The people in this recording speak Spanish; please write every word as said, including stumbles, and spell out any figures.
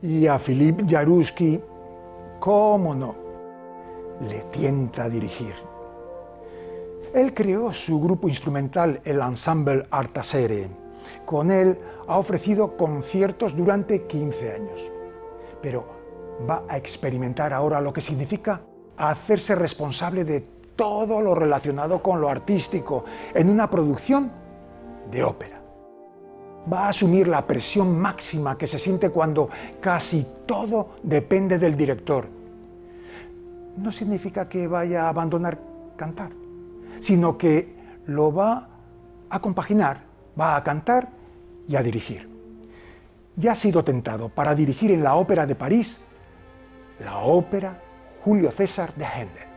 Y a Philippe Jaruski, cómo no, le tienta dirigir. Él creó su grupo instrumental, el Ensemble Artasere. Con él ha ofrecido conciertos durante quince años. Pero va a experimentar ahora lo que significa hacerse responsable de todo lo relacionado con lo artístico en una producción de ópera. Va a asumir la presión máxima que se siente cuando casi todo depende del director. No significa que vaya a abandonar cantar, sino que lo va a compaginar, va a cantar y a dirigir. Ya ha sido tentado para dirigir en la Ópera de París la ópera Julio César de Händel.